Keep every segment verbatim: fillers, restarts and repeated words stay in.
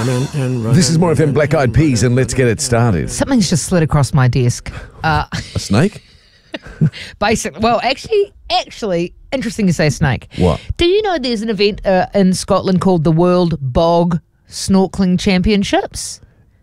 and, and run. This is more F M Black Eyed Peas, and let's get it started. Something's just slid across my desk. Uh, A snake? Basically, well, actually, actually, interesting you say snake. What? Do you know there's an event uh, in Scotland called the World Bog Snorkeling Championships?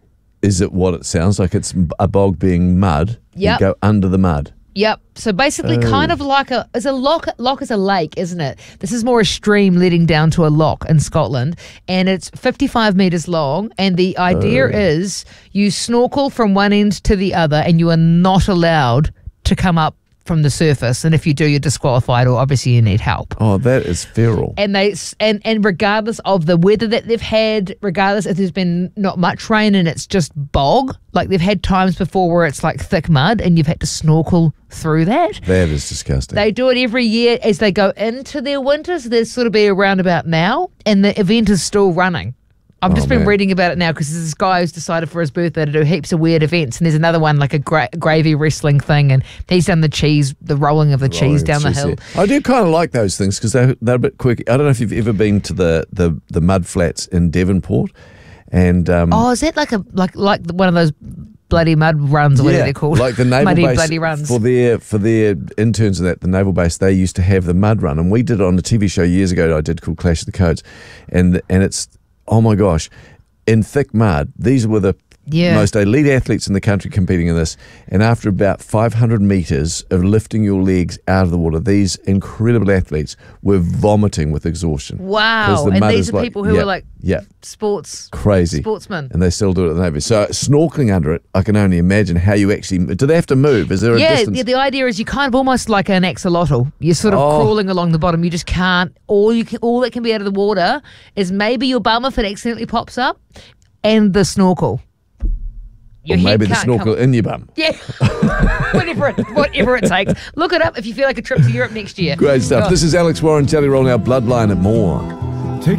Is it what it sounds like? It's a bog being mud. Yep. You go under the mud. Yep. So basically, Oh. kind of like a, is a lock. Lock is a lake, isn't it? This is more a stream leading down to a lock in Scotland, and it's fifty-five meters long. And the idea Oh. is you snorkel from one end to the other, and you are not allowed to come up from the surface. And if you do, you're disqualified, or obviously you need help. Oh, that is feral. And they and and regardless of the weather that they've had, regardless if there's been not much rain and it's just bog, like they've had times before where it's like thick mud and you've had to snorkel through that. That is disgusting. They do it every year as they go into their winter, so there's sort of be around about now, and the event is still running. I've just Oh, been man. reading about it now because there's this guy who's decided for his birthday to do heaps of weird events, and there's another one like a gra- gravy wrestling thing, and he's done the cheese, the rolling of the cheese down the Cheese, hill. yeah. I do kind of like those things because they're, they're a bit quick. I don't know if you've ever been to the, the, the mud flats in Devonport. And um, Oh, is that like a like like one of those bloody mud runs or whatever they're called? like the naval Muddy base bloody runs. for their for their interns and that the naval base, they used to have the mud run, and we did it on a T V show years ago that I did called Clash of the Codes, and and it's oh my gosh, in thick mud. These were the Yeah. most elite athletes in the country competing in this, and after about five hundred metres of lifting your legs out of the water, these incredible athletes were vomiting with exhaustion. 'Cause Wow. the And mud these is are like- people who yeah, are like yeah, sports crazy sportsmen. and they still do it at the Navy. So snorkeling under it, I can only imagine how you actually. Do they have to move? Is there a Yeah, distance? yeah, the idea is you kind of almost like an axolotl. You're sort of Oh. crawling along the bottom. You just can't. All you can, all that can be out of the water is maybe your bum if it accidentally pops up, and the snorkel. Your Or head maybe the can't snorkel come- in your bum. Yeah, whatever it, whatever it takes. Look it up if you feel like a trip to Europe next year. Great stuff. Oh. This is Alex Warren, Jelly Roll Now, Bloodline and more.